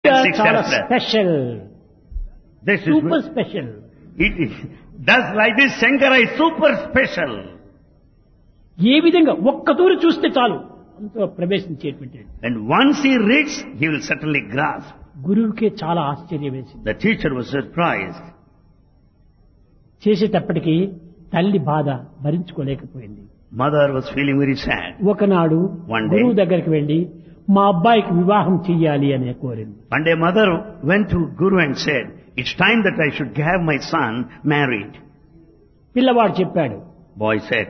చాలా special, This is super special. it is does like this. Shankara is super special. ఏ విధంగా ఒక్కతూరి చూస్తే చాలు అంత ప్రవేశించేటువంటి And once he reads, he will certainly grasp. గురువుకే చాలా ఆశ్చర్యం వేసింది. The teacher was surprised. చేసేటప్పటికి తల్లి బాధ భరించుకోలేకపోయింది. Mother was feeling very sad. ఒకనాడు One day. గురువు దగ్గరికి వెళ్లి మా అబ్బాయికి వివాహం చెయ్యాలి అని కోరింది. One day mother went to Guru and said, it's time that I should have my son married. పిల్లవాడు చెప్పాడు, Boy said,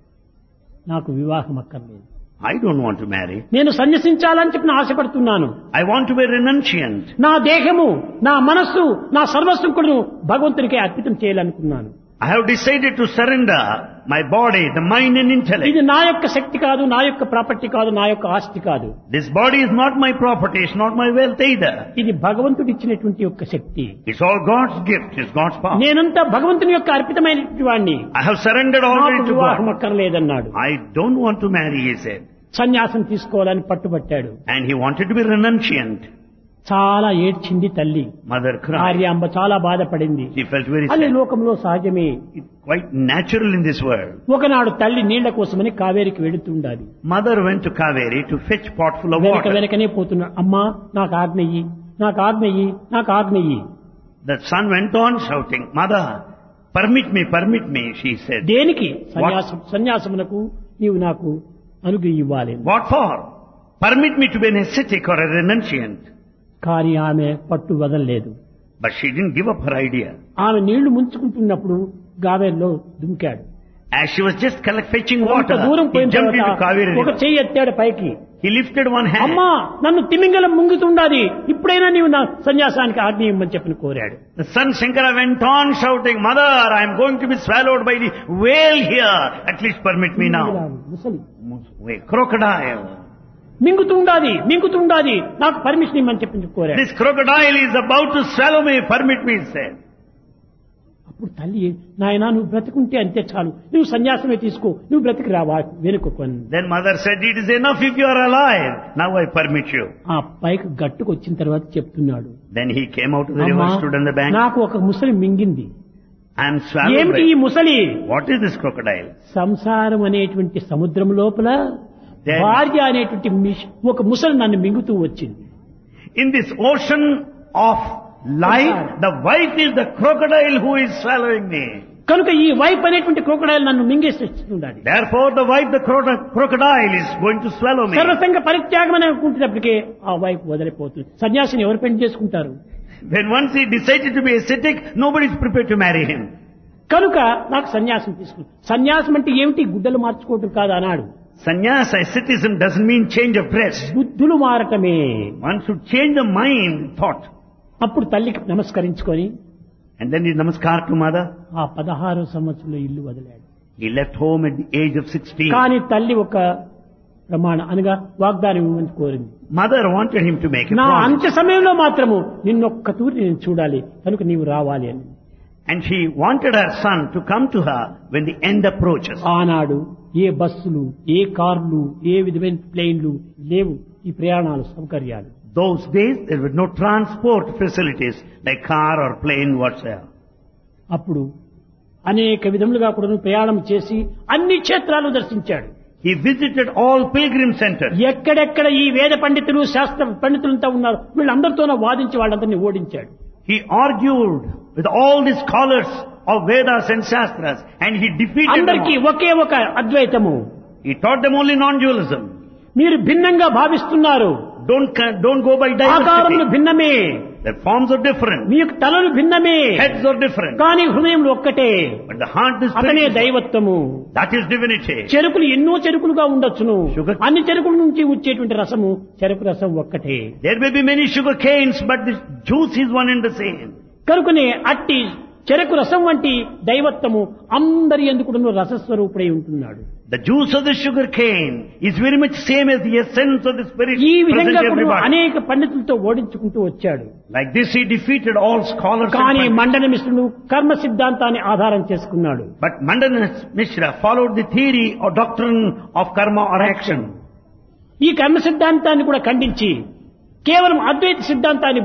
నాకు వివాహం అక్కర్లేదు, I don't want to marry. నేను సన్యసించాలని చెప్పి ఆశపడుతున్నాను. I want to be renunciant. నా దేహము, నా మనస్సు, నా సర్వస్వం కూడా భగవంతునికే అర్పితం చేయాలనుకున్నాను. I have decided to surrender my body, the mind and intellect. ఇది నా యొక్క శక్తి కాదు, నా యొక్క ప్రాపర్టీ కాదు, నా యొక్క ఆస్తి కాదు. This body is not my property, it's not my wealth either. ఇది భగవంతుడు ఇచ్చినటువంటి యొక్క శక్తి. It's all God's gift, it's God's power. నేనంతా భగవంతుని యొక్క అర్పితమైనటువంటి వాడిని. I have surrendered already నాకు to వివాహం God. అక్కర్లేదన్నాడు. I don't want to marry, he said. సన్యాసం తీసుకోవాలని పట్టుబట్టాడు. And he wanted to be renunciant. చాలా ఏడ్చింది తల్లి. Mother cried. ఆర్యాంబ చాలా బాధపడింది. She felt very అది sad. లోకంలో సహజమే. It's quite natural in this world. ఒకనాడు తల్లి నీళ్ల కోసమని కావేరికి వెళుతుండాలి. Mother went to Kaveri to fetch pot full of వెనక water. వెనకనే పోతున్నాడు. అమ్మా నాకు ఆజ్ఞయ్యి, నాకు ఆజ్ఞయ్యి, నాకు ఆజ్ఞయ్యి. The son went on shouting, Mother, permit me, she said. దేనికి? సన్యాసమునకు నీవు నాకు అనుగ్రహం ఇవ్వాలి. What for? Permit me to be an ascetic or a renunciant. కానీ ఆమె పట్టు వదలలేదు. But she didn't give up her idea. ఆమె నీళ్లు ముంచుకుంటున్నప్పుడు గావేరులో దుమికాడు. As she was just fetching కొంత water, దూరం he పోయిన jumped into తర్వాత Kaveri ఒక river. చెయ్యి ఎత్తాడు పైకి. He lifted one hand. అమ్మా నన్ను తిమింగలం ముంగుతుండాలి, ఇప్పుడైనా నీవు నా సన్యాసానికి ఆజ్ఞ ఇవ్వమని చెప్పని కోరాడు. The son Shankara went on shouting, Mother, I am going to be swallowed by the whale here. At least permit me now. ముసలి Crocodile. మింగుతుండాలి, మింగుతుండాలి, నాకు పర్మిషన్ ఇవ్వమని చెప్పి కోరాడు. This crocodile is about to swallow me. Permit me, he said. అప్పుడు తల్లి, నాయనా నువ్వు బ్రతుకుంటే అంతే చాలు, నువ్వు సన్యాసమే తీసుకో, నువ్వు బ్రతికి రావా వెనుకొని. Then mother said, it is enough if you are alive. Now I permit you. ఆ పైకి గట్టుకు వచ్చిన తర్వాత చెప్తున్నాడు, Then he came out of the river, అమ్మా stood on the bank. నాకు ఒక ముసలి మింగింది. I am swallowed ఏమిటి ఈ by... ముసలి? What is this crocodile? సంసారం అనేటువంటి సముద్రం లోపల Then- భార్య అనేటువంటి ఒక ముసలి నన్ను మింగుతూ వచ్చింది. In this ocean of life, the wife is the crocodile who is swallowing me. కనుక ఈ వైఫ్ అనేటువంటి క్రోకడైల్ నన్ను మింగేస్తుండాలి. Therefore the wife, the crocodile is going to swallow me. సర్వసంగ పరిత్యాగం అని అనుకుంటున్నప్పటికీ ఆ వైఫ్ వదిలిపోతుంది. సన్యాసిని ఎవరు పెళ్లి చేసుకుంటారు? When once he decided to be ascetic, nobody is prepared to marry him. కనుక నాకు సన్యాసం తీసుకుంది. సన్యాసం అంటే ఏమిటి? గుడ్డలు మార్చుకోవటం కాదు అన్నాడు. Sannyasa, asceticism doesn't mean change of dress. బుద్ధులు మారటమే. One should change the mind, thought. అప్పుడు తల్లికి నమస్కరించుకొని And then he namaskar to mother. ఆ 16 సంవత్సరంలో ఇల్లు వదిలాడు. He left home at the age of 16. కానీ తల్లి ఒక ప్రమాణ అనగా వాగ్దానం ఇవ్వమని కోరింది. Mother wanted him to make a నా promise. అంత్య సమయంలో మాత్రము నిన్నొక్క తూరి నేను చూడాలి, కనుక నీవు రావాలి అని. And she wanted her son to come to her when the end approaches. ఆనాడు ఏ బస్సులు, ఏ కార్లు, ఏ విధమైన ప్లేన్లు లేవు, ఈ ప్రయాణాలు సౌకర్యాలు. Those days there were no transport facilities like car or plane whatsoever. అప్పుడు అనేక విధములుగా కూడా ప్రయాణం చేసి అన్ని క్షేత్రాలు దర్శించాడు. He visited all pilgrim centers. ఎక్కడెక్కడ ఈ వేద పండితులు, శాస్త్ర పండితులంతా ఉన్నారు, వీళ్ళందరితోనూ వాదించి వాళ్ళందరినీ ఓడించాడు. He argued with all the scholars of Vedas and Shastras and he defeated them అందరికీ all. ఒకే ఒక అద్వైతము. He taught them only non-dualism. మీరు భిన్నంగా భావిస్తున్నారు, Don't go by ఆకారములు diversity. భిన్నమే, Their forms are different. మీ యొక్క తలలు భిన్నమే, Heads are different. కానీ హృదయంలో ఒక్కటే. But the heart is అతనే spirit. దైవత్వము. That is divinity. చెరుకులు ఎన్నో చెరుకులుగా ఉండొచ్చును, Sugar- అన్ని చెరుకుల నుంచి వచ్చేటువంటి రసము చెరుకు రసం ఒక్కటే. There may be many sugar canes, but the juice is one and the same. కనుకనే అట్టి చెరకు రసం వంటి దైవత్వము అందరి ఎందుకు రసస్వరూపుడై ఉంటున్నాడు. The juice of the sugar cane is very much same as the essence of the spirit ఈ present విధంగా కూడా everybody. అనేక పండితులతో ఓడించుకుంటూ వచ్చాడు. Like this he defeated all scholars. and కానీ pandits. మండన మిశ్రుడు కర్మ సిద్ధాంతాన్ని ఆధారం చేసుకున్నాడు. But Mandana Mishra followed the theory or doctrine of karma or action. ఈ కర్మ సిద్ధాంతాన్ని కూడా ఖండించి కేవలం అద్వైత సిద్ధాంతాన్ని